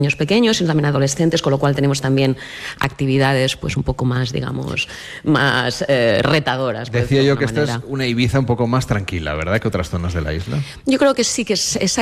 pequeños, sino también adolescentes, con lo cual tenemos también actividades pues un poco más, digamos, más retadoras. Decía yo que esta es una Ibiza un poco más tranquila, ¿verdad?, que otras zonas de la isla. Yo creo que sí, que es